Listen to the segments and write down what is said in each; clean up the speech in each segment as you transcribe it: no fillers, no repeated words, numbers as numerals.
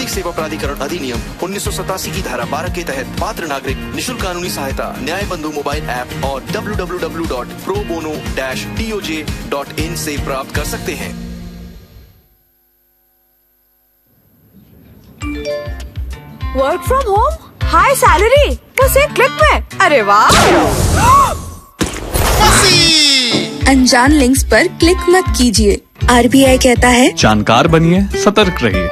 सेवा प्राधिकरण अधिनियम 1987 की धारा 12 के तहत पात्र नागरिक निशुल्क कानूनी सहायता न्याय बंधु मोबाइल ऐप और www.probono-toj.in से प्राप्त कर सकते हैं। Work from home, high salary, बस एक क्लिक में। अरे वाह! अनजान लिंक्स पर क्लिक मत कीजिए। RBI कहता है जानकार बनिए, सतर्क रहिए।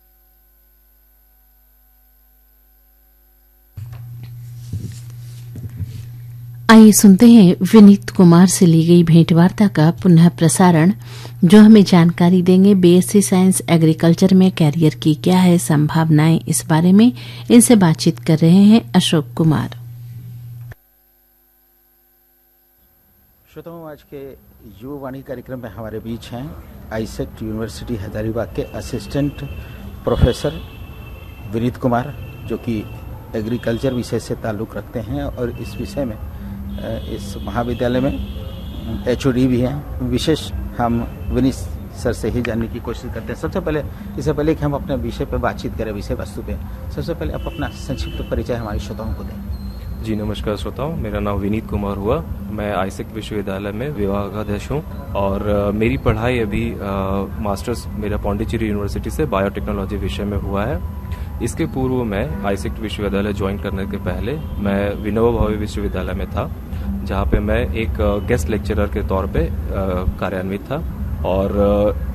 आइए सुनते हैं विनीत कुमार से ली गई भेंटवार्ता का पुनः प्रसारण, जो हमें जानकारी देंगे BSc साइंस एग्रीकल्चर में कैरियर की क्या है संभावनाएं। इस बारे में इनसे बातचीत कर रहे हैं अशोक कुमार। श्रोताओं, आज के युवावाणी कार्यक्रम में हमारे बीच हैं आईसेक्ट यूनिवर्सिटी हजारीबाग के असिस्टेंट प्रोफेसर विनीत कुमार, जो कि एग्रीकल्चर विषय से ताल्लुक़ रखते हैं और इस विषय में इस महाविद्यालय में HOD भी हैं। विशेष हम विनीत सर से ही जानने की कोशिश करते हैं। सबसे पहले, इससे पहले कि हम अपने विषय पर बातचीत करें, विषय वस्तु पे, सबसे पहले आप अपना संक्षिप्त परिचय हमारे श्रोताओं को दें। जी नमस्कार श्रोताओं, मेरा नाम विनीत कुमार हुआ। मैं आईसेक्ट विश्वविद्यालय में विभागाध्यक्ष हूँ और मेरी पढ़ाई अभी मास्टर्स मेरा पौंडीचेरी यूनिवर्सिटी से बायोटेक्नोलॉजी विषय में हुआ है। इसके पूर्व मैं आईसेक्ट विश्वविद्यालय ज्वाइन करने के पहले मैं विनोबा भावे विश्वविद्यालय में था, जहाँ पे मैं एक गेस्ट लेक्चरर के तौर पे कार्यान्वित था और